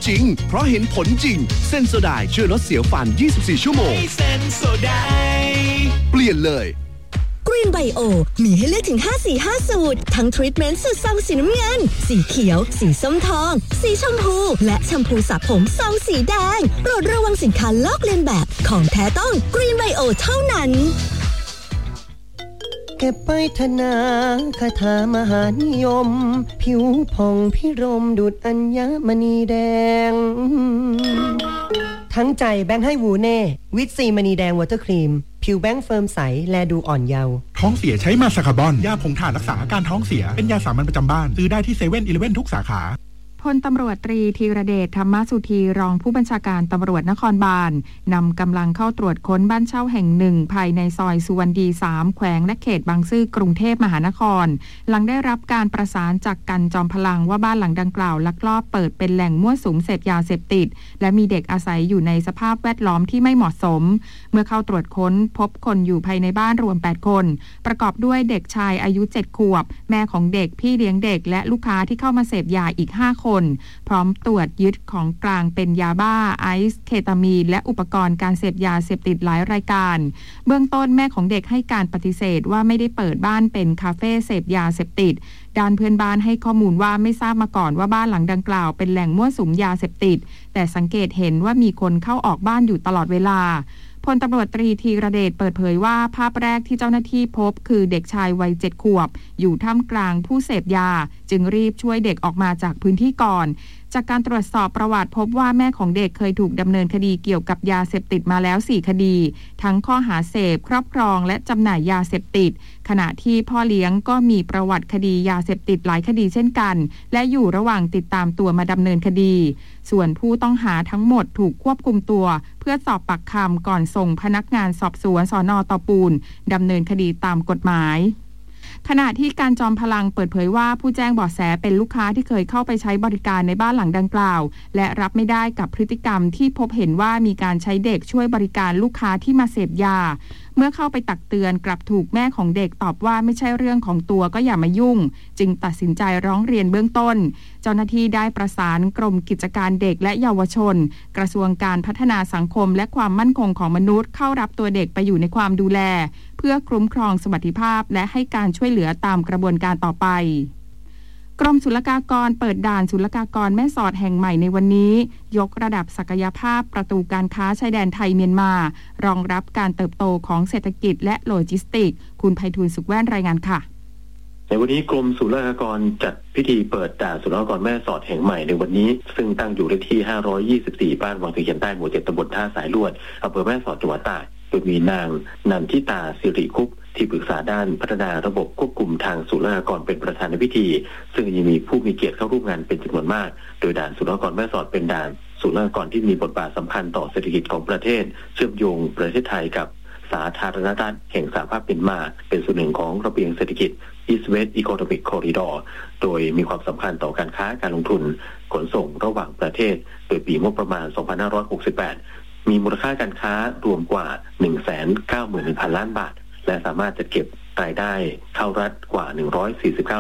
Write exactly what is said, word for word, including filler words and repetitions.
จริงเพราะเห็นผลจริงเซนโซไดช่วยลดเสียวฟันยี่สิบสี่ชั่วโมงเซนโซไดเปลี่ยนเลย Green Bio มีให้เลือกถึงห้าสีห้าสูตรทั้งทรีทเมนต์สูตรซองสีน้ำเงินสีเขียวสีส้มทองสีชมพูและแชมพูสระผมซองสีแดงโปรดระวังสินค้าลอกเลียนแบบของแท้ต้อง Green Bio เท่านั้นเก็บไปธนาคาถามหานิยมผิวผ่องพิรมดุจอัญมณีแดงทั้งใจแบงค์ให้วูเน่วิตซีมณีแดงวอเตอร์ครีมผิวแบงค์เฟิร์มใสแลดูอ่อนเยาว์ท้องเสียใช้มาสคาบอนยาผงถ่านรักษาอาการท้องเสียเป็นยาสามัญประจำบ้านซื้อได้ที่เซเว่นอีเลฟเว่นทุกสาขาพลตำรวจตรีธีรเดชธรรมสุธีรองผู้บัญชาการตำรวจนครบาลนำกำลังเข้าตรวจค้นบ้านเช่าแห่งหนึ่งภายในซอยสุวรรณดีสามแขวงและเขตบางซื่อกรุงเทพมหานครหลังได้รับการประสานจากกันจอมพลังว่าบ้านหลังดังกล่าวลักลอบเปิดเป็นแหล่งมั่วสุมเสพยาเสพติดและมีเด็กอาศัยอยู่ในสภาพแวดล้อมที่ไม่เหมาะสมเมื่อเข้าตรวจค้นพบคนอยู่ภายในบ้านรวมแปดคนประกอบด้วยเด็กชายอายุเจ็ดขวบแม่ของเด็กพี่เลี้ยงเด็กและลูกค้าที่เข้ามาเสพยาอีกห้าคนพร้อมตรวจยึดของกลางเป็นยาบ้าไอซ์เคตามีนและอุปกรณ์การเสพยาเสพติดหลายรายการเบื้องต้นแม่ของเด็กให้การปฏิเสธว่าไม่ได้เปิดบ้านเป็นคาเฟ่เสพยาเสพติดด้านเพื่อนบ้านให้ข้อมูลว่าไม่ทราบมาก่อนว่าบ้านหลังดังกล่าวเป็นแหล่งมั่วสุมยาเสพติดแต่สังเกตเห็นว่ามีคนเข้าออกบ้านอยู่ตลอดเวลาพลตำรวจตรีธีรเดชเปิดเผยว่าภาพแรกที่เจ้าหน้าที่พบคือเด็กชายวัยเจ็ดขวบอยู่ท่ามกลางผู้เสพยาจึงรีบช่วยเด็กออกมาจากพื้นที่ก่อนจากการตรวจสอบประวัติพบว่าแม่ของเด็กเคยถูกดำเนินคดีเกี่ยวกับยาเสพติดมาแล้วสี่คดีทั้งข้อหาเสพครอบครองและจำหน่ายยาเสพติดขณะที่พ่อเลี้ยงก็มีประวัติคดียาเสพติดหลายคดีเช่นกันและอยู่ระหว่างติดตามตัวมาดำเนินคดีส่วนผู้ต้องหาทั้งหมดถูกควบคุมตัวเพื่อสอบปากคำก่อนส่งพนักงานสอบสวนสน.เตาปูนดำเนินคดีตามกฎหมายขณะที่การจอมพลังเปิดเผยว่าผู้แจ้งเบาะแสเป็นลูกค้าที่เคยเข้าไปใช้บริการในบ้านหลังดังกล่าวและรับไม่ได้กับพฤติกรรมที่พบเห็นว่ามีการใช้เด็กช่วยบริการลูกค้าที่มาเสพยาเมื่อเข้าไปตักเตือนกลับถูกแม่ของเด็กตอบว่าไม่ใช่เรื่องของตัวก็อย่ามายุ่งจึงตัดสินใจร้องเรียนเบื้องต้นเจ้าหน้าที่ได้ประสานกรมกิจการเด็กและเยาวชนกระทรวงการพัฒนาสังคมและความมั่นคงของมนุษย์เข้ารับตัวเด็กไปอยู่ในความดูแลเพื่อคุ้มครองสวัสดิภาพและให้การช่วยเหลือตามกระบวนการต่อไปกรมศุลกากรเปิดด่านศุลกากรแม่สอดแห่งใหม่ในวันนี้ยกระดับศักยภาพประตูการค้าชายแดนไทยเมียนมารองรับการเติบโตของเศรษฐกิจและโลจิสติกส์คุณไพฑูรย์สุขแว่นรายงานค่ะในวันนี้กรมศุลกากรจัดพิธีเปิดด่านศุลกากรแม่สอดแห่งใหม่ในวันนี้ซึ่งตั้งอยู่เลขที่ห้าร้อยยี่สิบสี่บ้านวังตะเคียนใต้หมู่เจ็ดตำบลท่าสายลวดอำเภอแม่สอดจังหวัดตากโดยมีนางนันทิตาสิริคุปที่ปรึกษาด้านพัฒนาระบบควบคุมทางศุลกากรเป็นประธานในพิธีซึ่งยังมีผู้มีเกียรติเข้าร่วมงานเป็นจำนวนมากโดยด่านศุลกากรแม่สอดเป็นด่านศุลกากรที่มีบทบาทสำคัญต่อเศรษฐกิจของประเทศเชื่อมโยงประเทศไทยกับสาธารณรัฐแห่งสหภาพเมียนมาเป็นส่วนหนึ่งของระเบียงเศรษฐกิจ East West Economic Corridor โดยมีความสำคัญต่อการค้าการลงทุนขนส่งระหว่างประเทศโดยปีงบประมาณสองพันห้าร้อยหกสิบแปดมีมูลค่าการค้ารวมกว่า หนึ่งแสนเก้าหมื่นหนึ่งพัน ล้านบาทและสามารถจัดเก็บรายได้เข้ารัฐกว่าหนึ่งร้อยสี่สิบเก้า